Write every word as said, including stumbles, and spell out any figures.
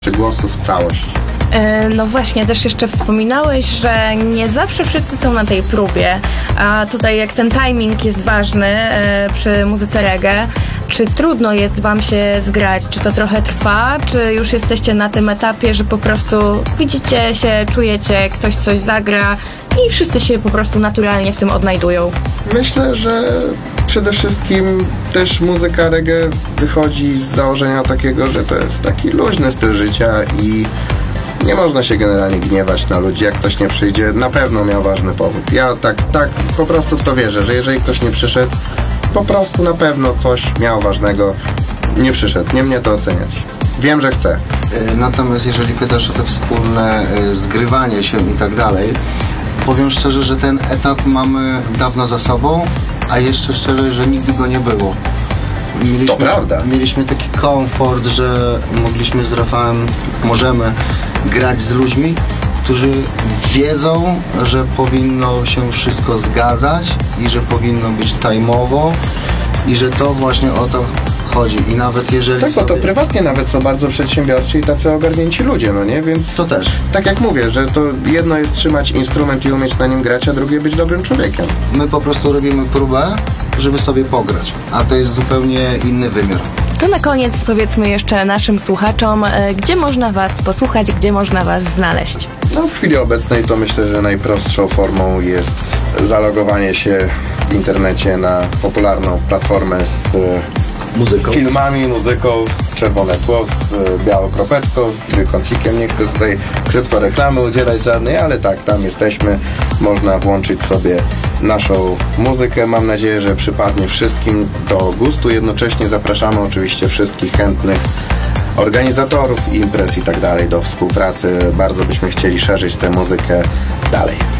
czy głosów całość. No właśnie, też jeszcze wspominałeś, że nie zawsze wszyscy są na tej próbie, a tutaj jak ten timing jest ważny przy muzyce reggae, czy trudno jest wam się zgrać? Czy to trochę trwa? Czy już jesteście na tym etapie, że po prostu widzicie się, czujecie, ktoś coś zagra i wszyscy się po prostu naturalnie w tym odnajdują? Myślę, że przede wszystkim też muzyka reggae wychodzi z założenia takiego, że to jest taki luźny styl życia i nie można się generalnie gniewać na ludzi, jak ktoś nie przyjdzie, na pewno miał ważny powód. Ja tak, tak po prostu w to wierzę, że jeżeli ktoś nie przyszedł, po prostu na pewno coś miał ważnego, nie przyszedł, nie mnie to oceniać. Wiem, że chce. Natomiast jeżeli pytasz o te wspólne zgrywanie się i tak dalej, powiem szczerze, że ten etap mamy dawno za sobą, a jeszcze szczerze, że nigdy go nie było. Mieliśmy, to prawda. Mieliśmy taki komfort, że mogliśmy z Rafałem, możemy grać z ludźmi, którzy wiedzą, że powinno się wszystko zgadzać i że powinno być time'owo i że to właśnie o to chodzi. I nawet jeżeli tak, bo to sobie... prywatnie nawet są bardzo przedsiębiorczy i tacy ogarnięci ludzie, no nie? Więc to też. Tak jak mówię, że to jedno jest trzymać instrument i umieć na nim grać, a drugie być dobrym człowiekiem. My po prostu robimy próbę, żeby sobie pograć, a to jest zupełnie inny wymiar. To na koniec powiedzmy jeszcze naszym słuchaczom, gdzie można was posłuchać, gdzie można was znaleźć. No w chwili obecnej to myślę, że najprostszą formą jest zalogowanie się w internecie na popularną platformę z muzyką, filmami, muzyką, czerwone tło z białą kropeczką, z trójkącikiem. Nie chcę tutaj kryptoreklamy udzielać żadnej, ale tak, tam jesteśmy. Można włączyć sobie naszą muzykę. Mam nadzieję, że przypadnie wszystkim do gustu. Jednocześnie zapraszamy oczywiście wszystkich chętnych organizatorów imprez i tak dalej do współpracy. Bardzo byśmy chcieli szerzyć tę muzykę dalej.